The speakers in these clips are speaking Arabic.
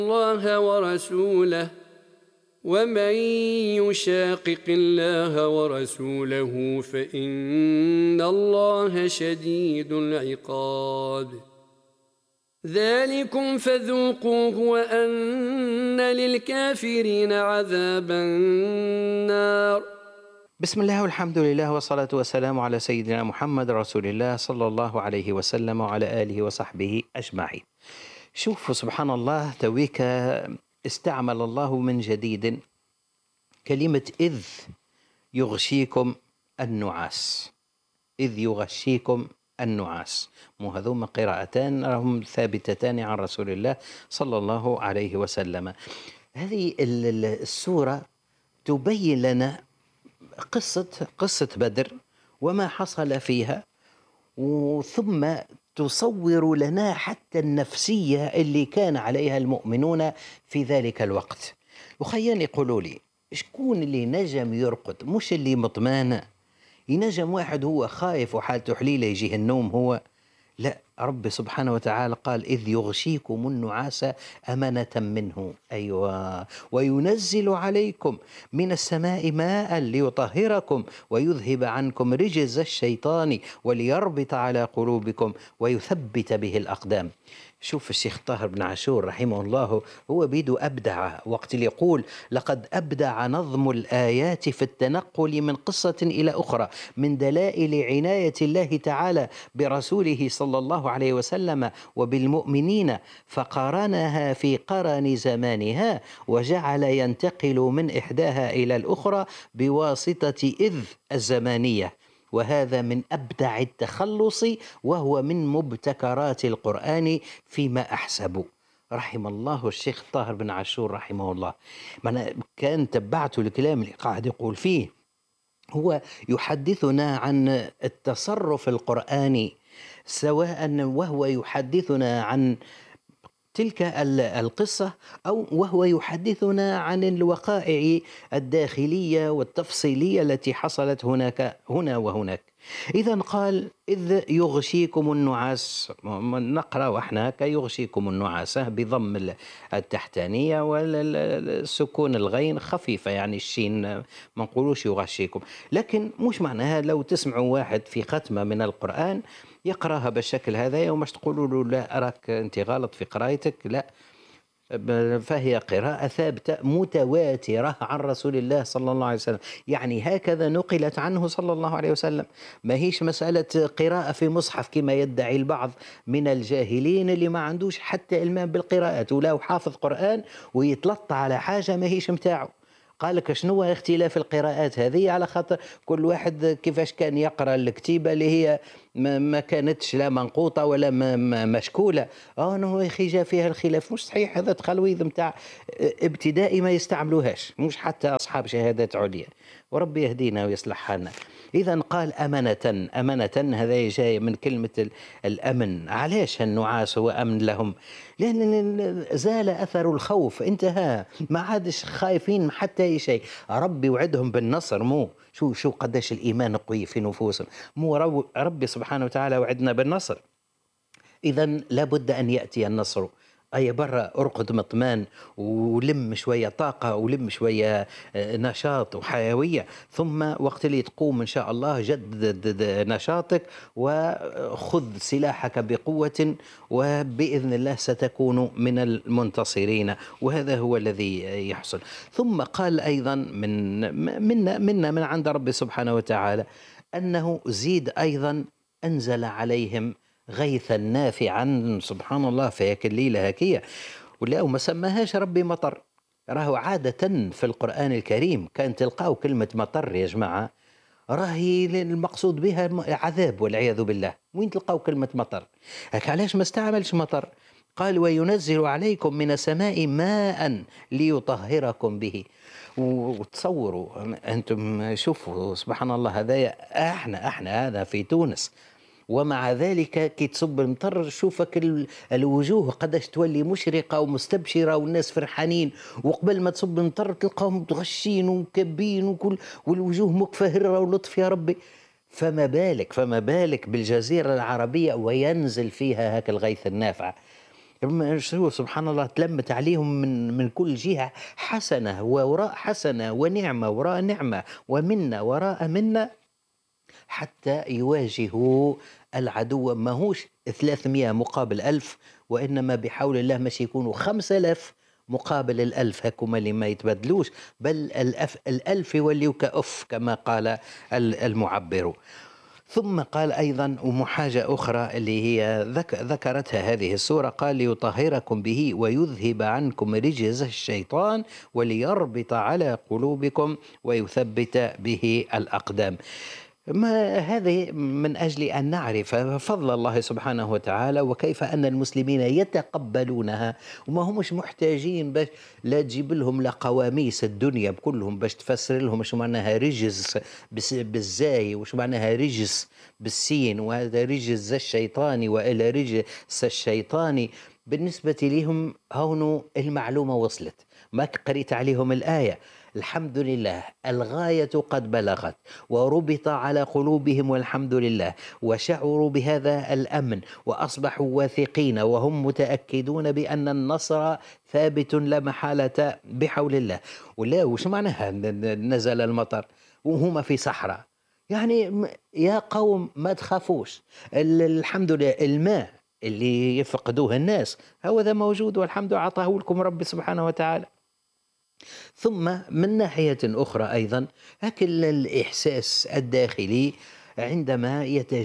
الله ورسوله ومن يشاقق الله ورسوله فإن الله شديد العقاب. ذلكم فذوقوه وأن للكافرين عذاب النار. بسم الله والحمد لله والصلاة والسلام على سيدنا محمد رسول الله صلى الله عليه وسلم وعلى آله وصحبه أجمعين. شوفوا سبحان الله، تويك استعمل الله من جديد كلمة إذ يغشيكم النعاس. إذ يغشيكم النعاس، مو هذوما قراءتان هم ثابتتان عن رسول الله صلى الله عليه وسلم. هذه السورة تبين لنا قصة بدر وما حصل فيها، ثم تصور لنا حتى النفسية اللي كان عليها المؤمنون في ذلك الوقت. وخياني يقولوا لي شكون اللي نجم يرقد؟ مش اللي مطمئن، ينجم واحد هو خايف وحالته حليلة يجيه النوم هو؟ لا، رب سبحانه وتعالى قال إذ يغشيكم النعاس أمنة منه، أيوة، وينزل عليكم من السماء ماء ليطهركم ويذهب عنكم رجز الشيطان وليربط على قلوبكم ويثبت به الأقدام. شوف الشيخ طاهر بن عاشور رحمه الله هو بيدو أبدع وقت اللي يقول لقد أبدع نظم الآيات في التنقل من قصة إلى أخرى من دلائل عناية الله تعالى برسوله صلى الله عليه وسلم وبالمؤمنين، فقارنها في قرن زمانها وجعل ينتقل من إحداها إلى الأخرى بواسطة إذ الزمانية، وهذا من أبدع التخلص وهو من مبتكرات القرآن فيما أحسب. رحم الله الشيخ طاهر بن عاشور رحمه الله. من كان تبعت الكلام اللي قاعد يقول فيه، هو يحدثنا عن التصرف القرآني، سواء وهو يحدثنا عن تلك القصة أو وهو يحدثنا عن الوقائع الداخلية والتفصيلية التي حصلت هنا وهناك. إذا قال إذ يغشيكم النعاس، نقرأ وإحنا كي يغشيكم النعاس بضم التحتانية والسكون الغين خفيفة، يعني الشين ما نقولوش يغشيكم، لكن مش معناها لو تسمعوا واحد في ختمة من القرآن يقرأها بالشكل هذا ومش تقولوا له لا أراك أنت غلط في قراءتك، لا، فهي قراءة ثابتة متواترة عن رسول الله صلى الله عليه وسلم، يعني هكذا نقلت عنه صلى الله عليه وسلم. ما هيش مسألة قراءة في مصحف كما يدعي البعض من الجاهلين اللي ما عندوش حتى إلمام بالقراءات، ولا حافظ قرآن ويتلطى على حاجة ما هيش متاعه. قال لك شنو اختلاف القراءات هذه؟ على خاطر كل واحد كيفاش كان يقرأ الكتيبة اللي هي ما كانتش لا منقوطة ولا مشكولة. أنه يا أخي جاء فيها الخلاف، مش صحيح، هذا تخلويذ متاع ابتدائي ما يستعملوهاش، مش حتى أصحاب شهادات عليا، وربي يهدينا ويصلح حالنا. إذا قال أمنة، هذا جاي من كلمة الأمن. علاش النعاس هو أمن لهم؟ لأن زال أثر الخوف، انتهى، ما عادش خايفين حتى أي شيء. ربي وعدهم بالنصر، مو شو قداش الإيمان قوي في نفوسهم، مو ربي سبحانه وتعالى وعدنا بالنصر. إذا لابد أن يأتي النصر. أي برا أرقد مطمان ولم شوية طاقة ولم شوية نشاط وحيوية، ثم وقت اللي تقوم إن شاء الله جدد نشاطك وخذ سلاحك بقوة، وبإذن الله ستكون من المنتصرين، وهذا هو الذي يحصل. ثم قال أيضا من عند رب سبحانه وتعالى أنه زيد أيضا أنزل عليهم غيثا نافعا، سبحان الله، فيك الليلة هكية ولا وما سماهاش ربي مطر. راهو عادة في القرآن الكريم كان تلقاو كلمة مطر يا جماعة راهي المقصود بها عذاب والعياذ بالله. وين تلقاو كلمة مطر؟ علاش ما استعملش مطر؟ قال وينزل عليكم من السماء ماء ليطهركم به. وتصوروا أنتم، شوفوا سبحان الله، هذا احنا هذا في تونس، ومع ذلك كي تصب المطر شوفك الوجوه قداش تولي مشرقة ومستبشرة والناس فرحانين، وقبل ما تصب المطر تلقاهم متغشين ومكبين والوجوه مكفهرة ولطف يا ربي. فما بالك بالجزيرة العربية وينزل فيها هاك الغيث النافع. شو سبحان الله، تلمت عليهم من كل جهة حسنة ووراء حسنة ونعمة وراء نعمة ومنة وراء منة، حتى يواجهوا العدو. ما هوش 300 مقابل 1000، وإنما بحول الله مش يكونوا 5000 مقابل 1000، هكما اللي ما يتبدلوش، بل الألف يوليوا كأف كما قال المعبر. ثم قال أيضا وحاجة أخرى اللي هي ذكرتها هذه السورة، قال ليطهركم به ويذهب عنكم رجز الشيطان وليربط على قلوبكم ويثبت به الأقدام. ما هذه من أجل أن نعرف فضل الله سبحانه وتعالى، وكيف أن المسلمين يتقبلونها، وما همش محتاجين باش لا تجيب لهم لقواميس الدنيا بكلهم باش تفسر لهم شو معناها رجز بالزاي وشو معناها رجس بالسين، وهذا رجز الشيطاني وإلى رجس الشيطاني. بالنسبة لهم هون المعلومة وصلت، ما قريت عليهم الآية الحمد لله الغاية قد بلغت وربط على قلوبهم والحمد لله، وشعروا بهذا الأمن وأصبحوا واثقين وهم متأكدون بأن النصر ثابت لا محالة بحول الله. ولا وش معناها نزل المطر وهم في صحراء؟ يعني يا قوم ما تخافوش، الحمد لله الماء اللي يفقدوه الناس هو ذا موجود، والحمد لله عطاه لكم ربي سبحانه وتعالى. ثم من ناحية أخرى أيضا هكذا الإحساس الداخلي عندما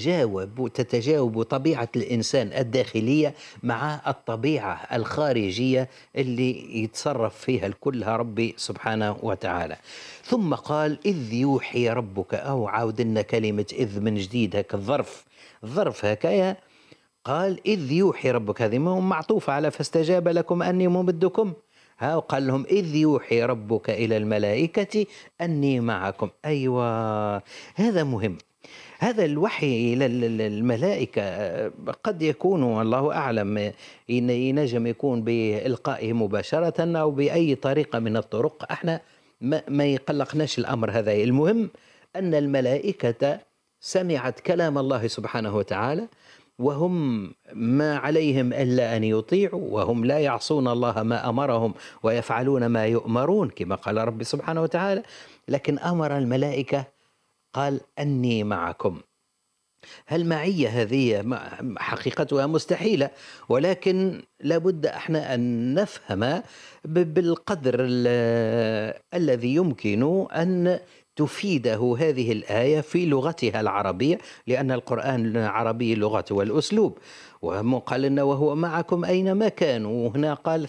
تتجاوب طبيعة الإنسان الداخلية مع الطبيعة الخارجية اللي يتصرف فيها كلها ربي سبحانه وتعالى. ثم قال إذ يوحي ربك، أو عاودنا كلمة إذ من جديد، هكا الظرف هكايا. قال إذ يوحي ربك، هذه معطوفة على فاستجاب لكم أني ممدكم. وقال لهم إذ يوحي ربك إلى الملائكة أني معكم. أيوة، هذا مهم. هذا الوحي إلى الملائكة قد يكون والله أعلم ينجم يكون بإلقائه مباشرة أو بأي طريقة من الطرق، احنا ما يقلقناش الأمر هذا. المهم أن الملائكة سمعت كلام الله سبحانه وتعالى، وهم ما عليهم إلا أن يطيعوا، وهم لا يعصون الله ما أمرهم ويفعلون ما يؤمرون كما قال ربي سبحانه وتعالى. لكن أمر الملائكة قال أني معكم. هالمعية هذه حقيقتها مستحيلة، ولكن لابد احنا أن نفهم بالقدر الذي يمكن أن تفيده هذه الآية في لغتها العربية، لأن القرآن عربي لغته والأسلوب. وقال لنا وهو معكم أينما كانوا، وهنا قال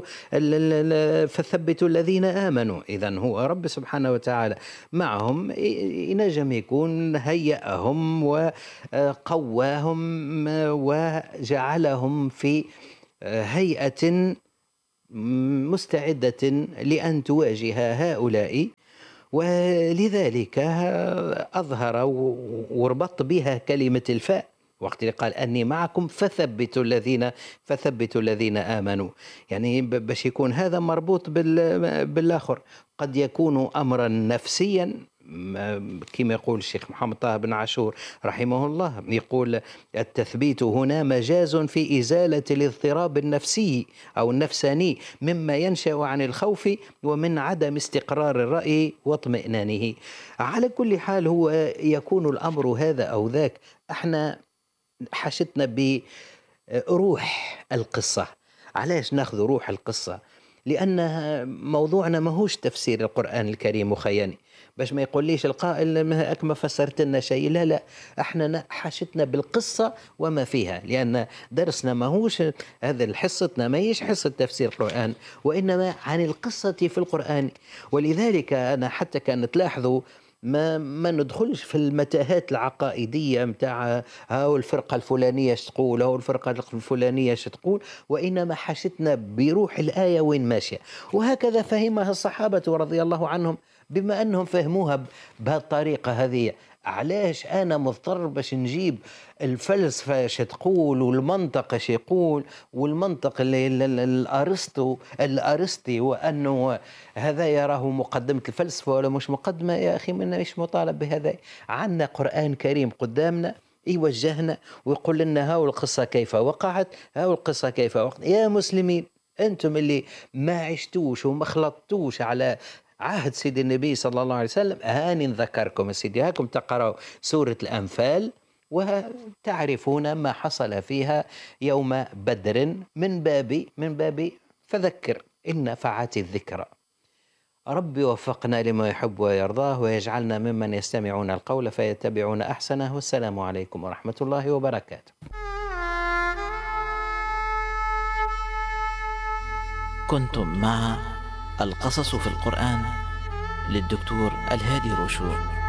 فثبتوا الذين آمنوا. إذن هو رب سبحانه وتعالى معهم، ينجم يكون هيأهم وقواهم وجعلهم في هيئة مستعدة لأن تواجه هؤلاء، ولذلك أظهر وربط بها كلمة الفاء وقت اللي قال أني معكم فثبتوا الذين آمنوا. يعني باش يكون هذا مربوط بالآخر. قد يكون أمرا نفسيا كما يقول الشيخ محمد طه بن عاشور رحمه الله، يقول التثبيت هنا مجاز في إزالة الاضطراب النفسي أو النفساني مما ينشأ عن الخوف ومن عدم استقرار الرأي واطمئنانه. على كل حال هو يكون الأمر هذا أو ذاك، احنا حشتنا بروح القصة. علاش ناخذ روح القصة؟ لأن موضوعنا ماهوش تفسير القرآن الكريم وخياني، باش ما يقوليش القائل ما فسرت لنا شيء. لا، احنا حاشتنا بالقصة وما فيها، لأن درسنا ماهوش هذا حصتنا ماهيش حصة تفسير القرآن، وإنما عن القصة في القرآن. ولذلك أنا حتى كان تلاحظوا ما ندخلش في المتاهات العقائدية متاع هاو الفرقة الفلانية تقول هاو الفرقة الفلانية تقول، وإنما حاشتنا بروح الآية وين ماشية. وهكذا فهمها الصحابة رضي الله عنهم، بما أنهم فهموها بهالطريقة هذه. علاش أنا مضطر باش نجيب الفلسفة تقول والمنطق يقول، والمنطق الأرسطي وأنه هذا يراه مقدمة الفلسفة ولا مش مقدمة؟ يا أخي مش مطالب بهذا. عندنا قرآن كريم قدامنا يوجهنا ويقول لنا هاو القصة كيف وقعت، هاو القصة كيف وقعت. يا مسلمين أنتم اللي ما عشتوش وما خلطتوش على عهد سيدي النبي صلى الله عليه وسلم، هاني نذكركم سيدي، هاكم تقرأوا سورة الأنفال وتعرفون ما حصل فيها يوم بدر من باب فذكر إن نفعت الذكرى. ربي وفقنا لما يحب ويرضاه، ويجعلنا ممن يستمعون القول فيتبعون أحسنه. والسلام عليكم ورحمة الله وبركاته. كنتم مع القصص في القرآن للدكتور الهادي روشور.